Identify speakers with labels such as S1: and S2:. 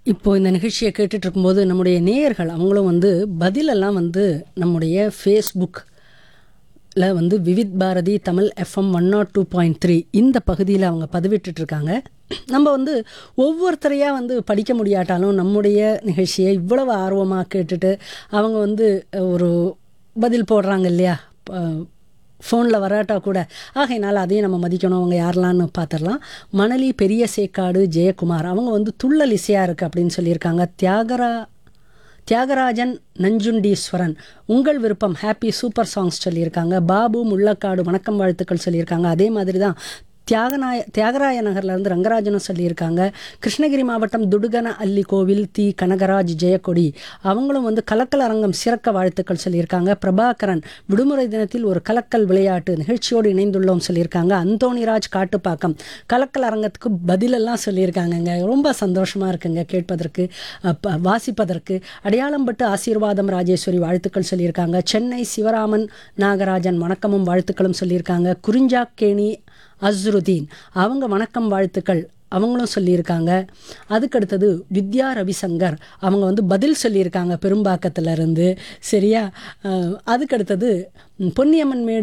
S1: இப்போ இந்த நிகழ்ச்சியை கேட்டுட்டு இருக்கும்போது நம்முடைய நேயர்கள் அவங்களும் வந்து பதிலெல்லாம் வந்து நம்முடைய ஃபேஸ்புக்கில் வந்து விவித் பாரதி தமிழ் எஃப்எம் 102.3 இந்த பகுதியில் அவங்க பதிவிட்டுருக்காங்க. நம்ம வந்து ஒவ்வொருத்தரையாக வந்து படிக்க முடியாட்டாலும் நம்முடைய நிகழ்ச்சியை இவ்வளவு ஆர்வமாக கேட்டுட்டு அவங்க வந்து ஒரு பதில் போடுறாங்க இல்லையா, ஃபோனில் வராட்டா கூட. ஆகையினால அதையும் நம்ம மதிக்கணும். அவங்க யாரெல்லாம்னு பார்த்துடலாம். மணலி பெரிய சேக்காடு ஜெயக்குமார் அவங்க வந்து துள்ளல் இசையாக இருக்குது அப்படின்னு சொல்லியிருக்காங்க. தியாகராஜன் நஞ்சுண்டீஸ்வரன் உங்கள் விருப்பம் ஹாப்பி சூப்பர் சாங்ஸ் சொல்லியிருக்காங்க. பாபு முள்ளக்காடு வணக்கம் வாழ்த்துக்கள் சொல்லியிருக்காங்க. அதே மாதிரி தான் தியாகராய நகர்லேருந்து ரங்கராஜனும் சொல்லியிருக்காங்க. கிருஷ்ணகிரி மாவட்டம் துடுகன அல்லி கோவில் தி கனகராஜ் ஜெயக்கொடி அவங்களும் வந்து கலக்கல் அரங்கம் சிறக்க வாழ்த்துக்கள் சொல்லியிருக்காங்க. பிரபாகரன் விடுமுறை தினத்தில் ஒரு கலக்கல் விளையாட்டு நிகழ்ச்சியோடு இணைந்துள்ளோம் சொல்லியிருக்காங்க. அந்தோணிராஜ் காட்டுப்பாக்கம் கலக்கல் அரங்கத்துக்கு பதிலெல்லாம் சொல்லியிருக்காங்கங்க. ரொம்ப சந்தோஷமாக இருக்குங்க கேட்பதற்கு வாசிப்பதற்கு. அடையாளம்பட்டு ஆசீர்வாதம் ராஜேஸ்வரி வாழ்த்துக்கள் சொல்லியிருக்காங்க. சென்னை சிவராமன் நாகராஜன் வணக்கமும் வாழ்த்துக்களும் சொல்லியிருக்காங்க. குறிஞ்சாக்கேணி அஸ்ருதீன் அவங்க வணக்கம் வாழ்த்துக்கள் அவங்களும் சொல்லியிருக்காங்க. அதுக்கடுத்தது வித்யா ரவிசங்கர் அவங்க வந்து பதில் சொல்லியிருக்காங்க பெரும்பாக்கத்திலேருந்து. சரியா, அதுக்கடுத்தது பொன்னியம்மன் மேடு